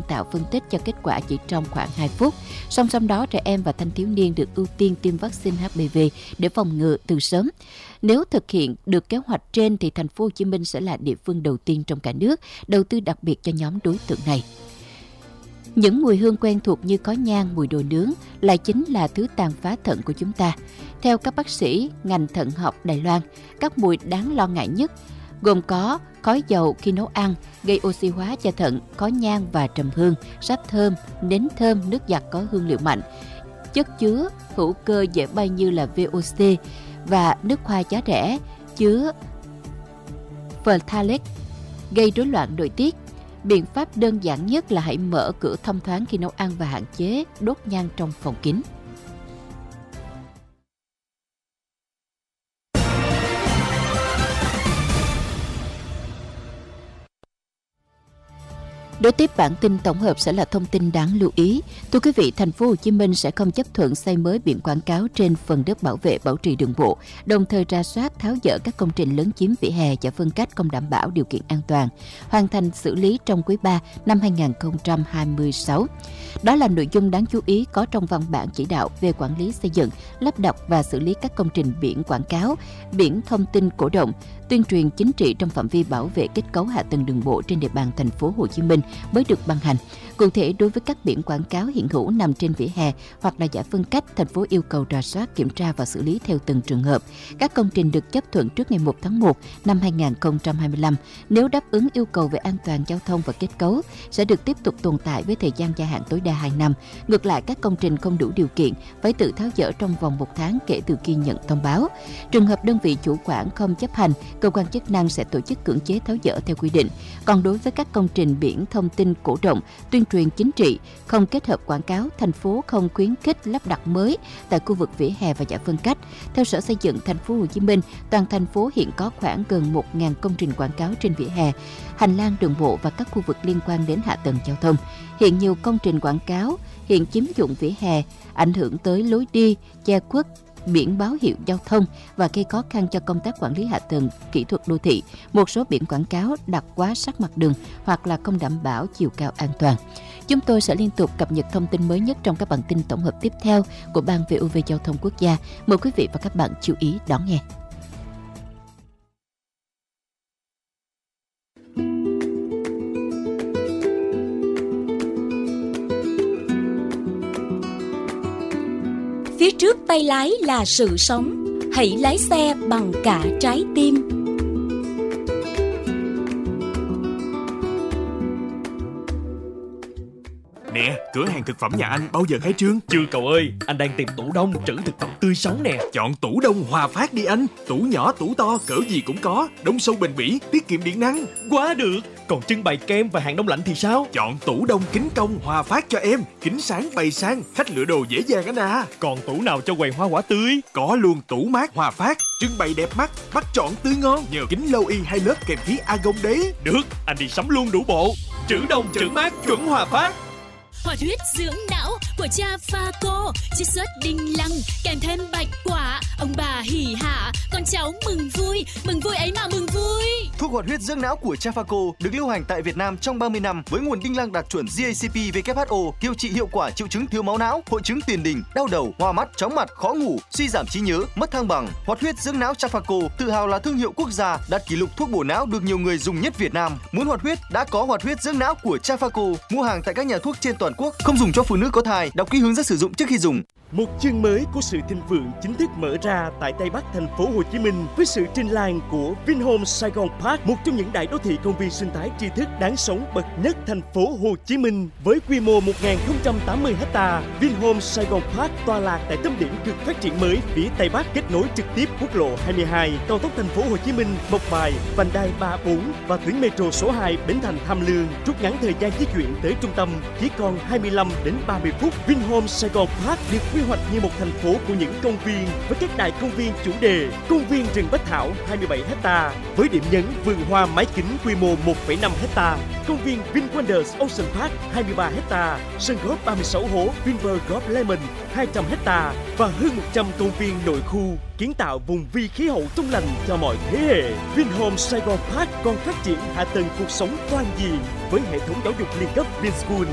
tạo phân tích cho kết quả chỉ trong khoảng 2 phút. Song song đó, trẻ em và thanh thiếu niên được ưu tiên tiêm vaccine HPV để phòng ngừa từ sớm. Nếu thực hiện được kế hoạch trên thì thành phố Hồ Chí Minh sẽ là địa phương đầu tiên trong cả nước đầu tư đặc biệt cho nhóm đối tượng này. Những mùi hương quen thuộc như khói nhang, mùi đồ nướng lại chính là thứ tàn phá thận của chúng ta. Theo các bác sĩ ngành thận học Đài Loan, các mùi đáng lo ngại nhất gồm có khói dầu khi nấu ăn, gây oxy hóa cho thận, khói nhang và trầm hương, sáp thơm, nến thơm, nước giặt có hương liệu mạnh, chất chứa hữu cơ dễ bay như là VOC và nước hoa giá rẻ chứa phthalate gây rối loạn nội tiết. Biện pháp đơn giản nhất là hãy mở cửa thông thoáng khi nấu ăn và hạn chế đốt nhang trong phòng kín. Đối tiếp bản tin tổng hợp sẽ là thông tin đáng lưu ý. Thưa quý vị, thành phố Hồ Chí Minh sẽ không chấp thuận xây mới biển quảng cáo trên phần đất bảo vệ bảo trì đường bộ, đồng thời rà soát tháo dỡ các công trình lấn chiếm vỉa hè và phân cách không đảm bảo điều kiện an toàn, hoàn thành xử lý trong quý 3 năm 2026. Đó là nội dung đáng chú ý có trong văn bản chỉ đạo về quản lý xây dựng, lắp đặt và xử lý các công trình biển quảng cáo, biển thông tin cổ động, tuyên truyền chính trị trong phạm vi bảo vệ kết cấu hạ tầng đường bộ trên địa bàn thành phố Hồ Chí Minh mới được ban hành. Cụ thể, đối với các biển quảng cáo hiện hữu nằm trên vỉa hè hoặc là giải phân cách, thành phố yêu cầu rà soát, kiểm tra và xử lý theo từng trường hợp. Các công trình được chấp thuận trước ngày 1 tháng 1 năm 2025 nếu đáp ứng yêu cầu về an toàn giao thông và kết cấu sẽ được tiếp tục tồn tại với thời gian gia hạn tối đa 2 năm. Ngược lại, các công trình không đủ điều kiện phải tự tháo dỡ trong vòng 1 tháng kể từ khi nhận thông báo. Trường hợp đơn vị chủ quản không chấp hành, cơ quan chức năng sẽ tổ chức cưỡng chế tháo dỡ theo quy định. Còn đối với các công trình biển thông tin cổ động, tuyên truyền chính trị, không kết hợp quảng cáo, thành phố không khuyến khích lắp đặt mới tại khu vực vỉa hè và giải phân cách. Theo Sở Xây dựng thành phố Hồ Chí Minh, toàn thành phố hiện có khoảng gần 1.000 công trình quảng cáo trên vỉa hè, hành lang đường bộ và các khu vực liên quan đến hạ tầng giao thông. Hiện nhiều công trình quảng cáo hiện chiếm dụng vỉa hè, ảnh hưởng tới lối đi, che khuất biển báo hiệu giao thông và gây khó khăn cho công tác quản lý hạ tầng kỹ thuật đô thị. Một số biển quảng cáo đặt quá sát mặt đường hoặc là không đảm bảo chiều cao an toàn. Chúng tôi sẽ liên tục cập nhật thông tin mới nhất trong các bản tin tổng hợp tiếp theo của Ban VOV Giao thông Quốc gia. Mời quý vị và các bạn chú ý đón nghe. Phía trước tay lái là sự sống, hãy lái xe bằng cả trái tim. Nè, cửa hàng thực phẩm nhà anh bao giờ khai trương? Chưa cậu ơi, anh đang tìm tủ đông trữ thực phẩm tươi sống nè. Chọn tủ đông Hòa Phát đi anh. Tủ nhỏ, tủ to, cỡ gì cũng có. Đông sâu bền bỉ, tiết kiệm điện năng. Quá được. Còn trưng bày kem và hàng đông lạnh thì sao? Chọn tủ đông kính công Hòa Phát cho em. Kính sáng bày sang, khách lựa đồ dễ dàng anh à. Còn tủ nào cho quầy hoa quả tươi? Có luôn tủ mát Hòa Phát. Trưng bày đẹp mắt, bắt chọn tươi ngon. Nhờ kính lâu y 2 lớp kèm khí argon đấy. Được, anh đi sắm luôn đủ bộ. Trữ đông trữ mát chuẩn Hòa Phát. Hoạt huyết dưỡng não của cha Phaco, chiết xuất đinh lăng kèm thêm bạch quả, ông bà hỉ hả, con cháu mừng vui ấy mà mừng vui. Thuốc hoạt huyết dưỡng não của cha Phaco được lưu hành tại Việt Nam trong 30 năm với nguồn đinh lăng đạt chuẩn GACP/WHO, điều trị hiệu quả triệu chứng thiếu máu não, hội chứng tiền đình, đau đầu, hoa mắt, chóng mặt, khó ngủ, suy giảm trí nhớ, mất thăng bằng. Hoạt huyết dưỡng não cha Phaco tự hào là thương hiệu quốc gia, đạt kỷ lục thuốc bổ não được nhiều người dùng nhất Việt Nam. Muốn hoạt huyết đã có hoạt huyết dưỡng não của cha Phaco. Mua hàng tại các nhà thuốc trên toàn quốc. Không dùng cho phụ nữ có thai, đọc kỹ hướng dẫn sử dụng trước khi dùng. Một chương mới của sự thịnh vượng chính thức mở ra tại Tây Bắc thành phố Hồ Chí Minh với sự trình làng của Vinhomes Saigon Park, một trong những đại đô thị công viên sinh thái tri thức đáng sống bậc nhất thành phố Hồ Chí Minh với quy mô 1.080 ha. Vinhomes Saigon Park tọa lạc tại tâm điểm cực phát triển mới phía Tây Bắc, kết nối trực tiếp quốc lộ 22, cao tốc thành phố Hồ Chí Minh, Mộc Bài, vành đai 34 và tuyến metro số 2 Bến Thành Tham Lương, rút ngắn thời gian di chuyển tới trung tâm chỉ còn 25 đến 30 phút. Vinhomes Saigon Park được quy hoạch như một thành phố của những công viên với các đại công viên chủ đề. Công viên rừng Bách Thảo 27 ha với điểm nhấn vườn hoa mái kính quy mô 1,5 ha. Công viên VinWonders Ocean Park 23 ha, sân golf 36 hố Vinpearl Golf Lemon 200 ha và hơn 100 công viên nội khu, kiến tạo vùng vi khí hậu trong lành cho mọi thế hệ. Vinhomes Saigon Park còn phát triển hạ tầng cuộc sống toàn diện với hệ thống giáo dục liên cấp VinSchool